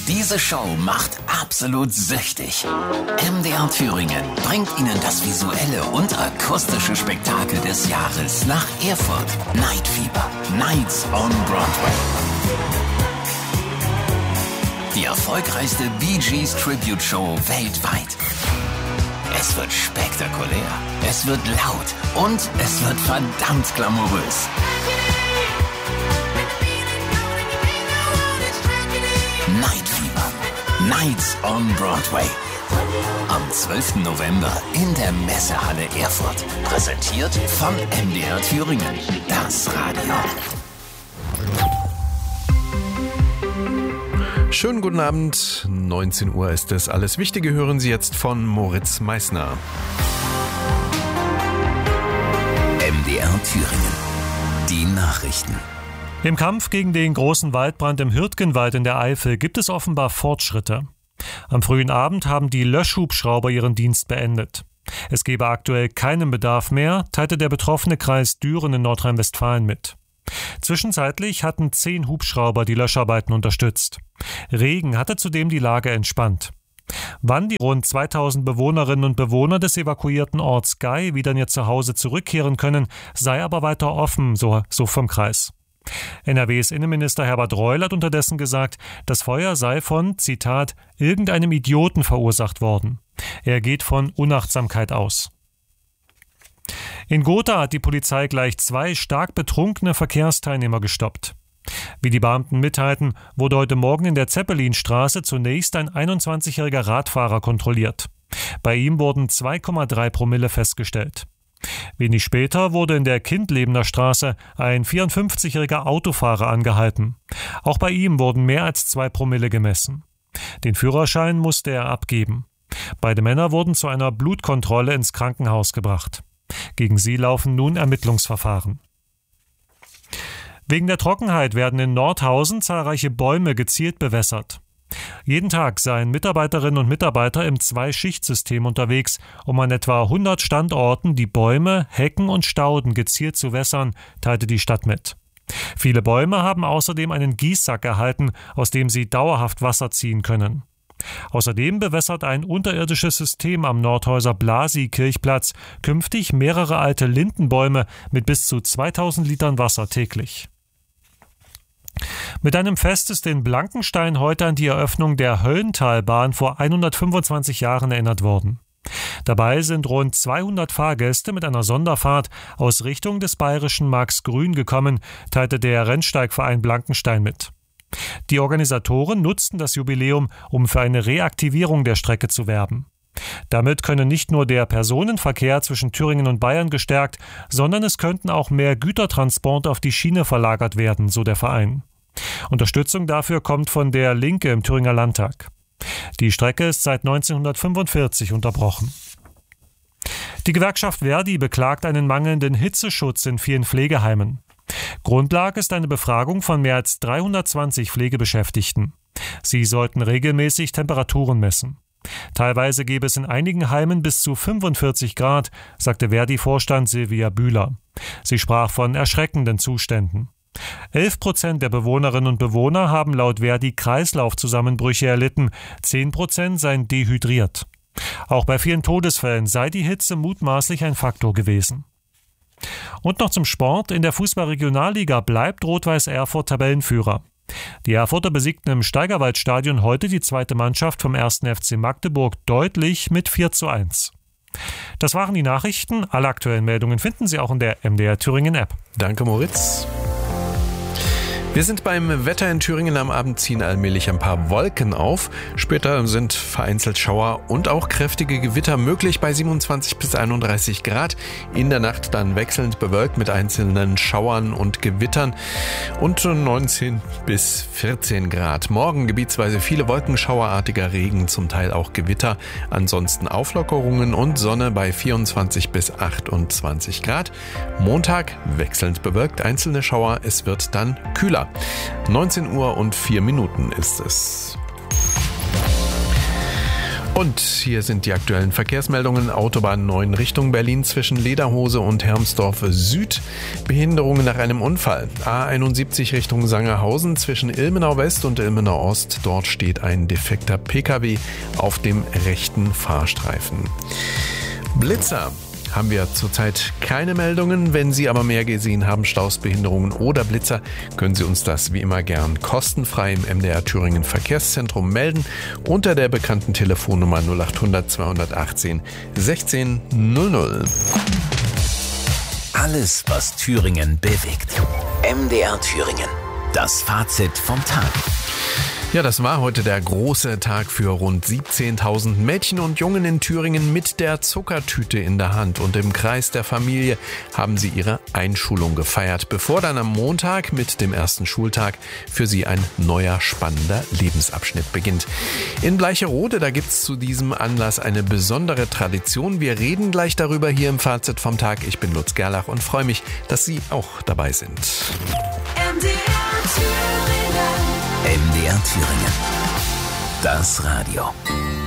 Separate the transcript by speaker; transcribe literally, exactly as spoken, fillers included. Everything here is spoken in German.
Speaker 1: Diese Show macht absolut süchtig. M D R Thüringen bringt Ihnen das visuelle und akustische Spektakel des Jahres nach Erfurt. Night Fever, Nights on Broadway. Die erfolgreichste Bee Gees Tribute Show weltweit. Es wird spektakulär, es wird laut und es wird verdammt glamourös. Night Fever, Nights on Broadway. Am zwölften November in der Messehalle Erfurt. Präsentiert von M D R Thüringen, das Radio.
Speaker 2: Schönen guten Abend, neunzehn Uhr ist es. Alles Wichtige hören Sie jetzt von Moritz Meissner.
Speaker 1: M D R Thüringen, die Nachrichten.
Speaker 3: Im Kampf gegen den großen Waldbrand im Hürtgenwald in der Eifel gibt es offenbar Fortschritte. Am frühen Abend haben die Löschhubschrauber ihren Dienst beendet. Es gebe aktuell keinen Bedarf mehr, teilte der betroffene Kreis Düren in Nordrhein-Westfalen mit. Zwischenzeitlich hatten zehn Hubschrauber die Löscharbeiten unterstützt. Regen hatte zudem die Lage entspannt. Wann die rund zweitausend Bewohnerinnen und Bewohner des evakuierten Orts Gei wieder in ihr Zuhause zurückkehren können, sei aber weiter offen, so, so vom Kreis. N R Ws Innenminister Herbert Reul hat unterdessen gesagt, das Feuer sei von, Zitat, irgendeinem Idioten verursacht worden. Er geht von Unachtsamkeit aus. In Gotha hat die Polizei gleich zwei stark betrunkene Verkehrsteilnehmer gestoppt. Wie die Beamten mitteilten, wurde heute Morgen in der Zeppelinstraße zunächst ein einundzwanzigjähriger Radfahrer kontrolliert. Bei ihm wurden zwei Komma drei Promille festgestellt. Wenig später wurde in der Kindlebener Straße ein vierundfünfzigjähriger Autofahrer angehalten. Auch bei ihm wurden mehr als zwei Promille gemessen. Den Führerschein musste er abgeben. Beide Männer wurden zu einer Blutkontrolle ins Krankenhaus gebracht. Gegen sie laufen nun Ermittlungsverfahren. Wegen der Trockenheit werden in Nordhausen zahlreiche Bäume gezielt bewässert. Jeden Tag seien Mitarbeiterinnen und Mitarbeiter im Zwei-Schicht-System unterwegs, um an etwa hundert Standorten die Bäume, Hecken und Stauden gezielt zu wässern, teilte die Stadt mit. Viele Bäume haben außerdem einen Gießsack erhalten, aus dem sie dauerhaft Wasser ziehen können. Außerdem bewässert ein unterirdisches System am Nordhäuser Blasi-Kirchplatz künftig mehrere alte Lindenbäume mit bis zu zweitausend Litern Wasser täglich. Mit einem Fest ist in Blankenstein heute an die Eröffnung der Höllentalbahn vor hundertfünfundzwanzig Jahren erinnert worden. Dabei sind rund zweihundert Fahrgäste mit einer Sonderfahrt aus Richtung des bayerischen Marx Grün gekommen, teilte der Rennsteigverein Blankenstein mit. Die Organisatoren nutzten das Jubiläum, um für eine Reaktivierung der Strecke zu werben. Damit könne nicht nur der Personenverkehr zwischen Thüringen und Bayern gestärkt, sondern es könnten auch mehr Gütertransporte auf die Schiene verlagert werden, so der Verein. Unterstützung dafür kommt von der Linke im Thüringer Landtag. Die Strecke ist seit neunzehnhundertfünfundvierzig unterbrochen. Die Gewerkschaft Verdi beklagt einen mangelnden Hitzeschutz in vielen Pflegeheimen. Grundlage ist eine Befragung von mehr als dreihundertzwanzig Pflegebeschäftigten. Sie sollten regelmäßig Temperaturen messen. Teilweise gäbe es in einigen Heimen bis zu fünfundvierzig Grad, sagte Verdi-Vorstand Silvia Bühler. Sie sprach von erschreckenden Zuständen. Elf Prozent der Bewohnerinnen und Bewohner haben laut Verdi Kreislaufzusammenbrüche erlitten, zehn Prozent seien dehydriert. Auch bei vielen Todesfällen sei die Hitze mutmaßlich ein Faktor gewesen. Und noch zum Sport. In der Fußball-Regionalliga bleibt Rot-Weiß Erfurt Tabellenführer. Die Erfurter besiegten im Steigerwaldstadion heute die zweite Mannschaft vom ersten F C Magdeburg deutlich mit vier zu eins. Das waren die Nachrichten. Alle aktuellen Meldungen finden Sie auch in der M D R Thüringen App.
Speaker 2: Danke, Moritz. Wir sind beim Wetter in Thüringen. Am Abend ziehen allmählich ein paar Wolken auf. Später sind vereinzelt Schauer und auch kräftige Gewitter möglich bei siebenundzwanzig bis einunddreißig Grad. In der Nacht dann wechselnd bewölkt mit einzelnen Schauern und Gewittern und neunzehn bis vierzehn Grad. Morgen gebietsweise viele Wolkenschauerartiger Regen, zum Teil auch Gewitter. Ansonsten Auflockerungen und Sonne bei vierundzwanzig bis achtundzwanzig Grad. Montag wechselnd bewölkt, einzelne Schauer. Es wird dann kühler. neunzehn Uhr und vier Minuten ist es. Und hier sind die aktuellen Verkehrsmeldungen. Autobahn neun Richtung Berlin zwischen Lederhose und Hermsdorf Süd. Behinderungen nach einem Unfall. A einundsiebzig Richtung Sangerhausen zwischen Ilmenau West und Ilmenau Ost. Dort steht ein defekter Pkw auf dem rechten Fahrstreifen. Blitzer. Haben wir zurzeit keine Meldungen. Wenn Sie aber mehr gesehen haben, Staus, Behinderungen oder Blitzer, können Sie uns das wie immer gern kostenfrei im M D R Thüringen Verkehrszentrum melden unter der bekannten Telefonnummer null acht hundert zweihundertachtzehn sechzehn null null.
Speaker 1: Alles, was Thüringen bewegt. M D R Thüringen. Das Fazit vom Tag.
Speaker 2: Ja, das war heute der große Tag für rund siebzehntausend Mädchen und Jungen in Thüringen mit der Zuckertüte in der Hand. Und im Kreis der Familie haben sie ihre Einschulung gefeiert, bevor dann am Montag mit dem ersten Schultag für sie ein neuer spannender Lebensabschnitt beginnt. In Bleicherode, da gibt's zu diesem Anlass eine besondere Tradition. Wir reden gleich darüber hier im Fazit vom Tag. Ich bin Lutz Gerlach und freue mich, dass Sie auch dabei sind.
Speaker 1: M D R Thüringen. M D R Thüringen. Das Radio.